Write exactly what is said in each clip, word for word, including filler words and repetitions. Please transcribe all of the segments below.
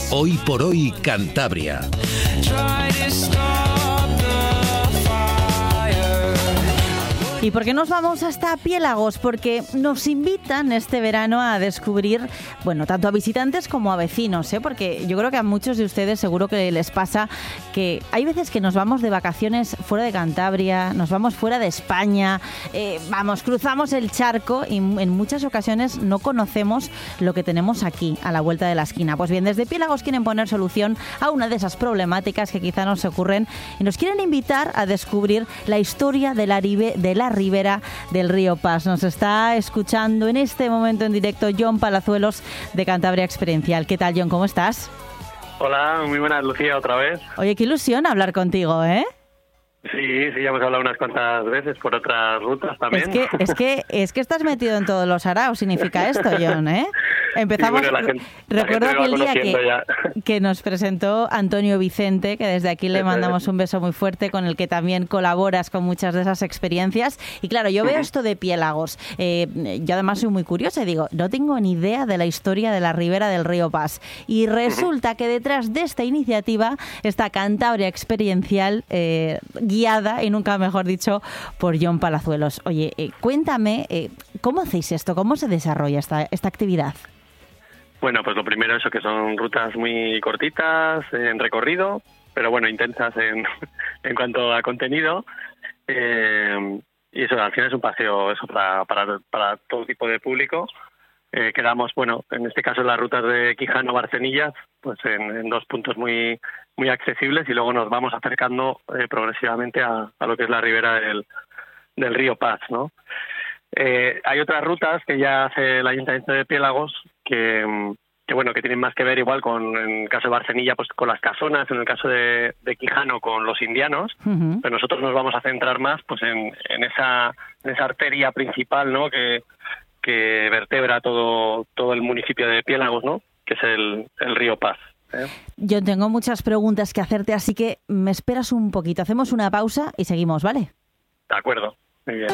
Hoy por hoy Cantabria. ¿Y por qué nos vamos hasta Piélagos? Porque nos invitan este verano a descubrir, bueno, tanto a visitantes como a vecinos, ¿eh? Porque yo creo que a muchos de ustedes seguro que les pasa que hay veces que nos vamos de vacaciones fuera de Cantabria, nos vamos fuera de España, eh, vamos, cruzamos el charco y en muchas ocasiones no conocemos lo que tenemos aquí, a la vuelta de la esquina. Pues bien, desde Piélagos quieren poner solución a una de esas problemáticas que quizá nos ocurren y nos quieren invitar a descubrir la historia de la, de la ribera del río Pas. Nos está escuchando en este momento en directo Jon Palazuelos de Cantabria Experiencial. ¿Qué tal, Jon? ¿Cómo estás? Hola, muy buenas, Lucía, otra vez. Oye, qué ilusión hablar contigo, ¿eh? Sí, sí, ya hemos hablado unas cuantas veces por otras rutas también. Es que, es que, es que estás metido en todos los araos, significa esto, Jon, ¿eh? Empezamos, sí, bueno, gente, recuerdo aquel día que, que nos presentó Antonio Vicente, que desde aquí le mandamos un beso muy fuerte, con el que también colaboras con muchas de esas experiencias. Y claro, yo veo uh-huh. esto de Piélagos. Eh, yo además soy muy curiosa y digo, no tengo ni idea de la historia de la ribera del río Pas. Y resulta uh-huh. que detrás de esta iniciativa está Cantabria Experiencial, eh, guiada, y nunca mejor dicho, por Jon Palazuelos. Oye, eh, cuéntame, eh, ¿cómo hacéis esto? ¿Cómo se desarrolla esta, esta actividad? Bueno, pues lo primero eso, que son rutas muy cortitas en recorrido, pero bueno, intensas en, en cuanto a contenido. Eh, y eso, al final es un paseo eso para, para, para todo tipo de público. Eh, quedamos, bueno, en este caso en las rutas de Quijano-Barcenillas, pues en, en dos puntos muy muy accesibles, y luego nos vamos acercando eh, progresivamente a, a lo que es la ribera del, del río Pas, ¿no? Eh, hay otras rutas que ya hace el Ayuntamiento de Piélagos que, que bueno que tienen más que ver igual con, en el caso de Barcenilla, pues con las casonas, en el caso de, de Quijano con los indianos, uh-huh. pero nosotros nos vamos a centrar más pues en, en esa en esa arteria principal, ¿no? que que vertebra todo todo el municipio de Piélagos, ¿no? Que es el, el río Pas. ¿eh? Yo tengo muchas preguntas que hacerte, así que me esperas un poquito. Hacemos una pausa y seguimos, ¿vale? De acuerdo, muy bien.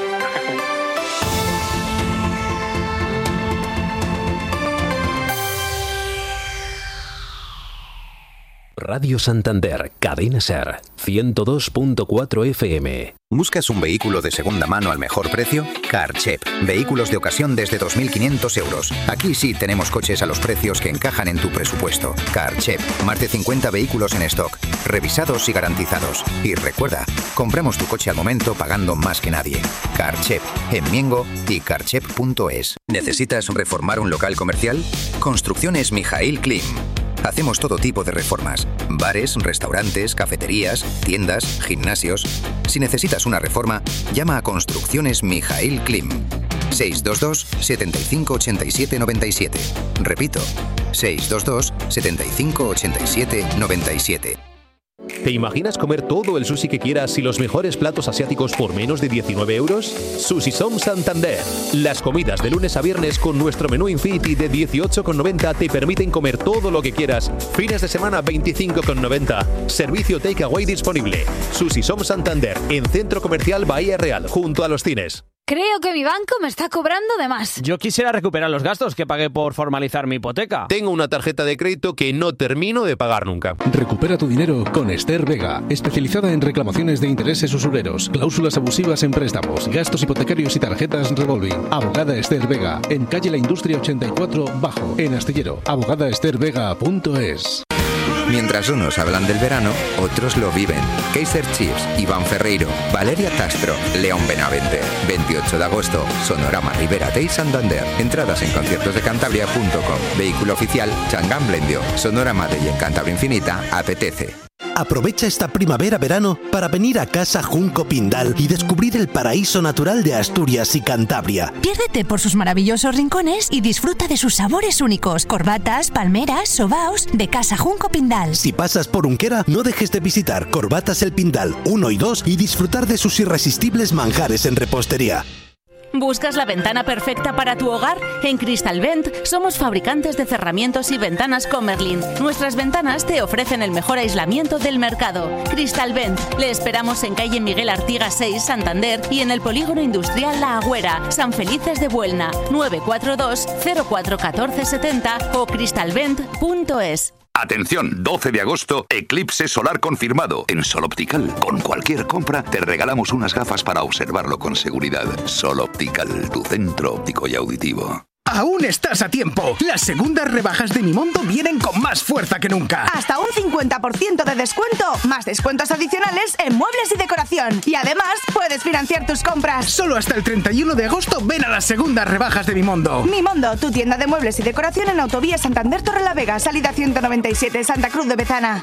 Radio Santander, Cadena Ser, ciento dos punto cuatro F M. ¿Buscas un vehículo de segunda mano al mejor precio? Carchep. Vehículos de ocasión desde dos mil quinientos euros. Aquí sí tenemos coches a los precios que encajan en tu presupuesto. Carchep. Más de cincuenta vehículos en stock, revisados y garantizados. Y recuerda, compramos tu coche al momento pagando más que nadie. Carchep. En Miengo y carchep punto es. ¿Necesitas reformar un local comercial? Construcciones Mijail Klim. Hacemos todo tipo de reformas: bares, restaurantes, cafeterías, tiendas, gimnasios. Si necesitas una reforma, llama a Construcciones Mijail Klim. seis dos dos, siete cinco ocho siete nueve siete. Repito, seis dos dos, siete cinco ocho siete nueve siete. ¿Te imaginas comer todo el sushi que quieras y los mejores platos asiáticos por menos de diecinueve euros? Sushi Som Santander. Las comidas de lunes a viernes con nuestro menú Infinity de dieciocho con noventa te permiten comer todo lo que quieras. Fines de semana veinticinco con noventa. Servicio takeaway disponible. Sushi Som Santander, en Centro Comercial Bahía Real, junto a los cines. Creo que mi banco me está cobrando de más. Yo quisiera recuperar los gastos que pagué por formalizar mi hipoteca. Tengo una tarjeta de crédito que no termino de pagar nunca. Recupera tu dinero con Esther Vega, especializada en reclamaciones de intereses usureros, cláusulas abusivas en préstamos, gastos hipotecarios y tarjetas revolving. Abogada Esther Vega, en calle La Industria ochenta y cuatro Bajo, en Astillero. abogada esther vega punto es. Mientras unos hablan del verano, otros lo viven. Kaiser Chiefs, Iván Ferreiro, Valeria Castro, León Benavente. veintiocho de agosto, Sonorama Ribera Day Santander. Entradas en conciertos de cantabria punto com. Vehículo oficial, Changán Blendio. Sonorama Day en Cantabria Infinita, apetece. Aprovecha esta primavera-verano para venir a Casa Junco Pindal y descubrir el paraíso natural de Asturias y Cantabria. Piérdete por sus maravillosos rincones y disfruta de sus sabores únicos. Corbatas, palmeras, sobaos de Casa Junco Pindal. Si pasas por Unquera, no dejes de visitar Corbatas El Pindal uno y dos y disfrutar de sus irresistibles manjares en repostería. ¿Buscas la ventana perfecta para tu hogar? En Cristalvent somos fabricantes de cerramientos y ventanas Comerlin. Nuestras ventanas te ofrecen el mejor aislamiento del mercado. Cristalvent. Le esperamos en calle Miguel Artigas seis, Santander, y en el polígono industrial La Agüera, San Felices de Buelna. nueve cuatro dos, cero cuatro uno cuatro siete cero o cristalvent punto es. Atención, doce de agosto, eclipse solar confirmado. En Sol Optical, con cualquier compra, te regalamos unas gafas para observarlo con seguridad. Sol Optical, tu centro óptico y auditivo. Aún estás a tiempo. Las segundas rebajas de Mimondo vienen con más fuerza que nunca. Hasta un cincuenta por ciento de descuento, más descuentos adicionales en muebles y decoración. Y además, puedes financiar tus compras. Solo hasta el treinta y uno de agosto ven a las segundas rebajas de Mimondo. Mimondo, tu tienda de muebles y decoración en Autovía Santander Torrelavega, salida ciento noventa y siete, Santa Cruz de Bezana.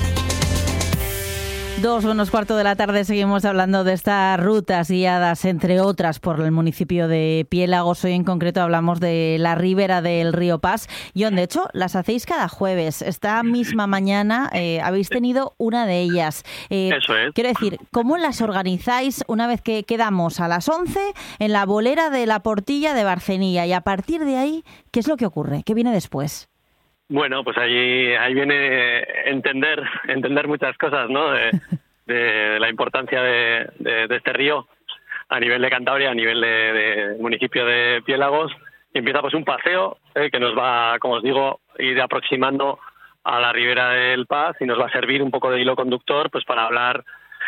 Dos menos cuarto de la tarde, seguimos hablando de estas rutas guiadas, entre otras, por el municipio de Piélagos. Hoy en concreto hablamos de la ribera del río Pas, y de hecho las hacéis cada jueves. Esta misma mañana eh, habéis tenido una de ellas. Eh, Eso es. Quiero decir, ¿cómo las organizáis una vez que quedamos a las once en la bolera de la Portilla de Barcenilla? Y a partir de ahí, ¿qué es lo que ocurre? ¿Qué viene después? Bueno, pues ahí, ahí viene entender entender muchas cosas, ¿no? De, de la importancia de, de, de este río a nivel de Cantabria, a nivel de, de municipio de Piélagos. Y empieza pues un paseo eh, que nos va, como os digo, ir aproximando a la ribera del Pas, y nos va a servir un poco de hilo conductor pues para hablar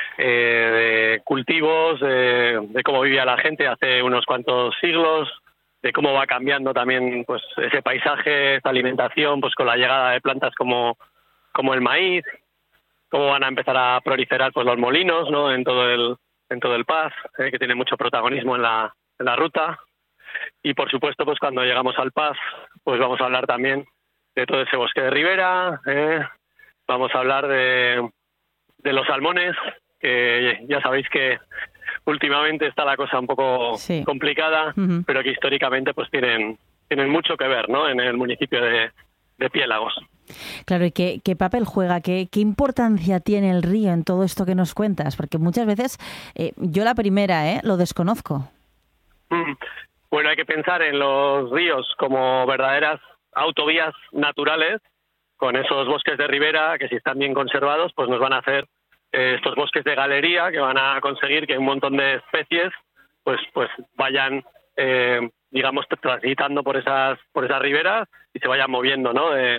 eh, de cultivos, de, de cómo vivía la gente hace unos cuantos siglos, de cómo va cambiando también pues ese paisaje, esa alimentación, pues con la llegada de plantas como, como el maíz, cómo van a empezar a proliferar pues los molinos, ¿no? en todo el en todo el Pas, eh, que tiene mucho protagonismo en la en la ruta. Y por supuesto, pues cuando llegamos al Pas, pues vamos a hablar también de todo ese bosque de ribera, eh, vamos a hablar de de los salmones, que ya sabéis que últimamente está la cosa un poco sí. complicada, uh-huh. pero que históricamente pues tienen tienen mucho que ver, ¿no? en el municipio de, de Piélagos. Claro, ¿y qué, qué papel juega? ¿Qué, ¿Qué importancia tiene el río en todo esto que nos cuentas? Porque muchas veces, eh, yo la primera, ¿eh? lo desconozco. Mm. Bueno, hay que pensar en los ríos como verdaderas autovías naturales, con esos bosques de ribera que, si están bien conservados, pues nos van a hacer estos bosques de galería, que van a conseguir que un montón de especies pues pues vayan eh, digamos transitando por esas por esas riberas y se vayan moviendo, ¿no? de,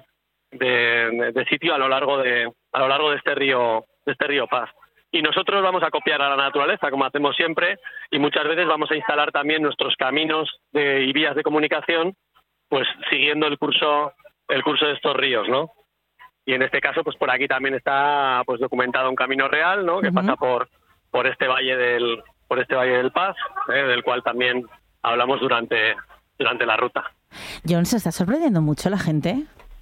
de, de sitio a lo largo de a lo largo de este río de este río Pas. Y nosotros vamos a copiar a la naturaleza, como hacemos siempre, y muchas veces vamos a instalar también nuestros caminos de, y vías de comunicación pues siguiendo el curso el curso de estos ríos, ¿no? Y en este caso, pues por aquí también está pues documentado un camino real, ¿no? Que uh-huh. pasa por por este valle del por este valle del Pas, ¿eh? del cual también hablamos durante durante la ruta. John, ¿se está sorprendiendo mucho la gente?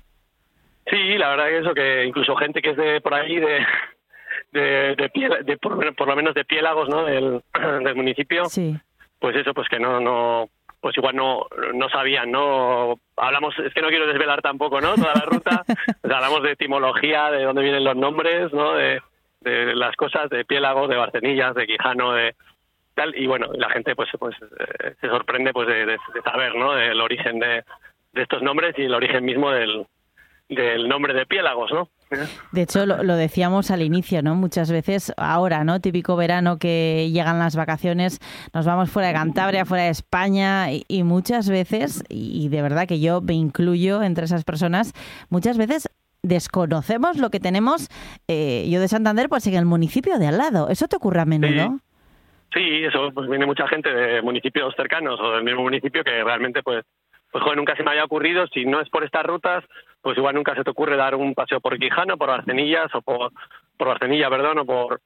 Sí, la verdad que eso, que incluso gente que es de por ahí de de, de, pie, de por, por lo menos de Piélagos, ¿no? Del, del municipio. Sí. Pues eso, pues que no no pues igual no no sabían, ¿no? Hablamos, es que no quiero desvelar tampoco, ¿no? Toda la ruta, pues hablamos de etimología, de dónde vienen los nombres, ¿no? De, de las cosas, de Piélagos, de Barcenillas, de Quijano, de tal, y bueno, la gente pues pues eh, se sorprende pues de, de, de saber, ¿no? Del origen de, de estos nombres y el origen mismo del del nombre de Piélagos, ¿no? De hecho, lo, lo decíamos al inicio, ¿no? Muchas veces, ahora, ¿no? Típico verano que llegan las vacaciones, nos vamos fuera de Cantabria, fuera de España, y, y muchas veces, y de verdad que yo me incluyo entre esas personas, muchas veces desconocemos lo que tenemos, eh, yo de Santander, pues en el municipio de al lado. ¿Eso te ocurre a menudo? Sí, sí, eso, pues viene mucha gente de municipios cercanos o del mismo municipio que realmente, pues, pues joder, nunca se me haya ocurrido. Si no es por estas rutas, pues igual nunca se te ocurre dar un paseo por Quijano, por Barcenillas, o por, por Barcenilla, perdón, o por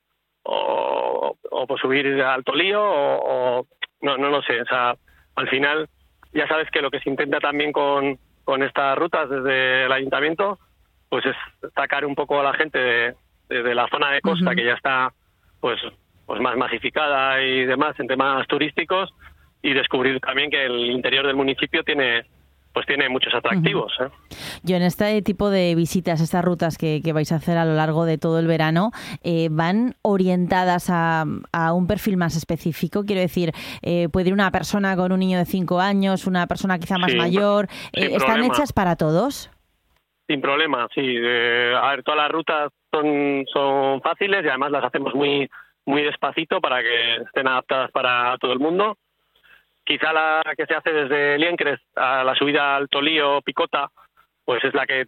o, o por subir a Alto Lío, o, o no, no lo sé. O sea, al final, ya sabes que lo que se intenta también con, con estas rutas desde el ayuntamiento, pues es sacar un poco a la gente de, de, de la zona de costa, uh-huh. que ya está pues, pues más masificada y demás en temas turísticos, y descubrir también que el interior del municipio tiene pues tiene muchos atractivos. ¿eh? Yo en este tipo de visitas, estas rutas que, que vais a hacer a lo largo de todo el verano, eh, ¿van orientadas a, a un perfil más específico? Quiero decir, eh, ¿puede ir una persona con un niño de cinco años, una persona quizá más sí, mayor? Eh, ¿Están problema. hechas para todos? Sin problema, sí. Eh, a ver, todas las rutas son, son fáciles y además las hacemos muy, muy despacito para que estén adaptadas para todo el mundo. Quizá la que se hace desde Liencres a la subida al Alto Lío, Picota, pues es la que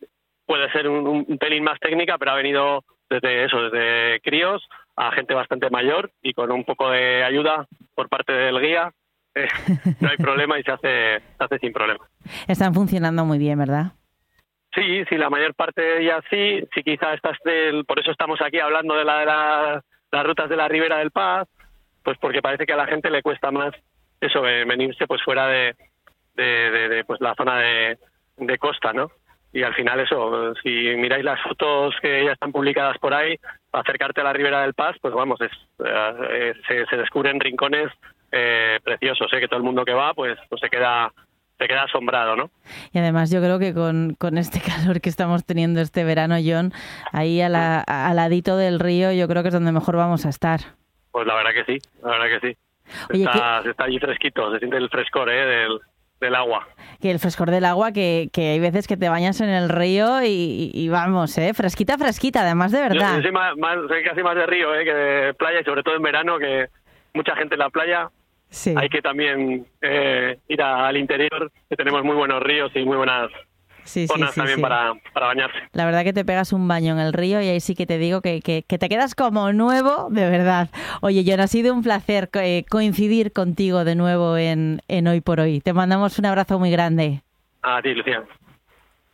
puede ser un, un pelín más técnica, pero ha venido desde eso, desde críos a gente bastante mayor y con un poco de ayuda por parte del guía eh, no hay problema y se hace, se hace sin problema. Están funcionando muy bien, ¿verdad? Sí, sí, la mayor parte de ellas sí, sí quizá estas del, por eso estamos aquí hablando de, la, de la, las rutas de la Ribera del Paz, pues porque parece que a la gente le cuesta más eso, venirse pues fuera de, de, de, de pues la zona de, de costa, ¿no? Y al final eso, si miráis las fotos que ya están publicadas por ahí, acercarte a la Ribera del Paz, pues vamos, es, eh, se, se descubren rincones eh, preciosos, ¿eh? Que todo el mundo que va pues, pues se queda se queda asombrado, ¿no? Y además yo creo que con, con este calor que estamos teniendo este verano, Jon, ahí a la, a, al ladito del río yo creo que es donde mejor vamos a estar. Pues la verdad que sí, la verdad que sí. Oye, está, ¿qué? Se está allí fresquito, se siente el frescor ¿eh? del, del agua. Que el frescor del agua, que, que hay veces que te bañas en el río y, y vamos, ¿eh? Fresquita, fresquita, además de verdad. Yo, yo soy, más, más, soy casi más de río ¿eh? que de playa, y sobre todo en verano, que mucha gente en la playa. Sí. Hay que también eh, ir a, al interior, que tenemos muy buenos ríos y muy buenas sí, zonas sí, sí, también sí. Para, para bañarse. La verdad que te pegas un baño en el río y ahí sí que te digo que, que, que te quedas como nuevo, de verdad. Oye, Jon, ha sido un placer eh, coincidir contigo de nuevo en, en Hoy por Hoy. Te mandamos un abrazo muy grande. A ti, Lucía.